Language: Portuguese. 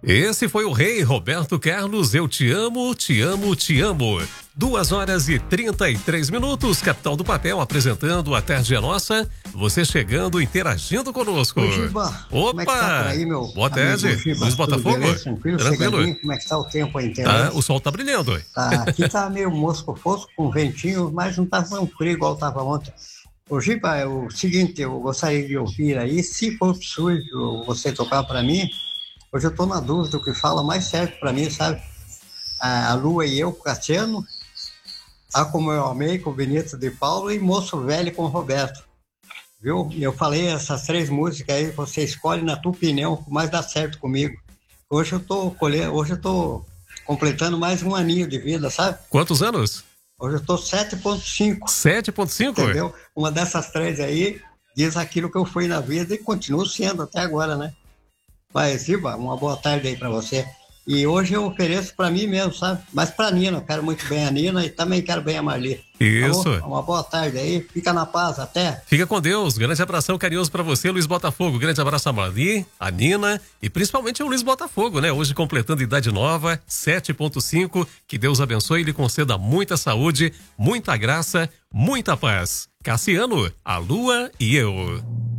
Esse foi o rei Roberto Carlos, eu te amo, te amo, te amo. 2h33, capital do papel, apresentando a Tarde é Nossa, você chegando, interagindo conosco. Ô, Giba, opa! Como é que tá por aí, meu Boa tarde, Giba? Luiz Botafogo? Beleza, tranquilo? Chegadinho, como é que tá o tempo aí, Tá, o sol tá brilhando. Tá, aqui tá meio mosco-fosco, com ventinho, mas não tá tão frio igual tava ontem. Ô, Giba, é o seguinte, eu gostaria de ouvir aí, se for possível você tocar pra mim, hoje eu tô na dúvida, o que fala mais certo pra mim, sabe? A Lua e eu, Cassiano, A Como Eu Amei, com o Benito de Paulo, e Moço Velho com o Roberto. Viu? Eu falei essas 3 músicas aí, você escolhe na tua opinião, o que mais dá certo comigo. Hoje eu tô completando mais um aninho de vida, sabe? Quantos anos? Hoje eu tô 7,5. 7,5? Entendeu? Uma dessas 3 aí diz aquilo que eu fui na vida e continuo sendo até agora, né? Mas, Iba, uma boa tarde aí pra você. E hoje eu ofereço pra mim mesmo, sabe? Mas pra Nina, eu quero muito bem a Nina e também quero bem a Marli. Isso. Tá, uma boa tarde aí, fica na paz, até. Fica com Deus, grande abração carinhoso pra você, Luiz Botafogo. Grande abraço a Marli, a Nina e principalmente o Luiz Botafogo, né? Hoje completando idade nova, 7,5. Que Deus abençoe e lhe conceda muita saúde, muita graça, muita paz. Cassiano, a Lua e eu.